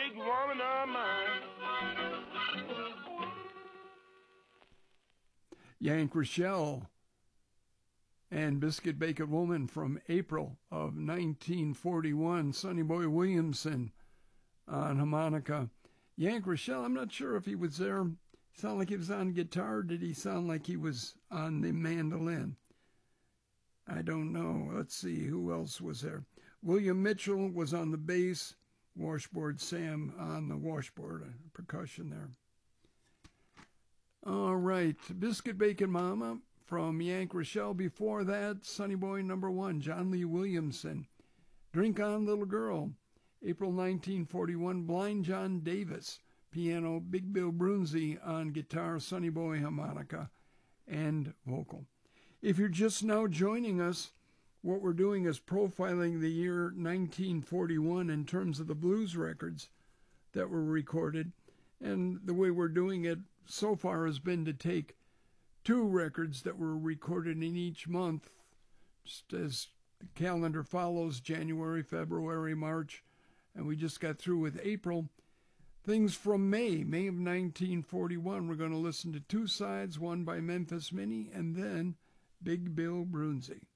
big woman of mine. Yank Rochelle and Biscuit Bacon Woman from April of 1941. Sonny Boy Williamson on harmonica. Yank Rochelle, I'm not sure if he was there. Sound like he was on guitar. Did he sound like he was on the mandolin? I don't know. Let's see who else was there. William Mitchell was on the bass. Washboard Sam on the washboard, percussion there. All right, Biscuit Bacon Mama from Yank Rochelle. Before that, Sonny Boy #1, John Lee Williamson. Drink On Little Girl, April 1941, Blind John Davis. Piano, Big Bill Brunzi on guitar, Sonny Boy harmonica, and vocal. If you're just now joining us, what we're doing is profiling the year 1941 in terms of the blues records that were recorded. And the way we're doing it so far has been to take 2 records that were recorded in each month, just as the calendar follows, January, February, March, and we just got through with April. Things from May of 1941. We're going to listen to 2 sides, one by Memphis Minnie and then Big Bill Brunzi.